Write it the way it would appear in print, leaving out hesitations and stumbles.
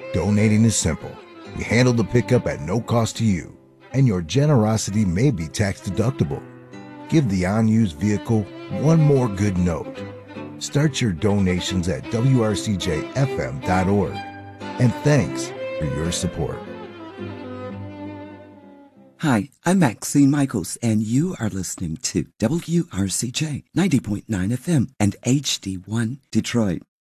Donating is simple. We handle the pickup at no cost to you, and your generosity may be tax deductible. Give the unused vehicle one more good note. Start your donations at wrcjfm.org. And thanks for your support. Hi, I'm Maxine Michaels, and you are listening to WRCJ 90.9 FM and HD1 Detroit.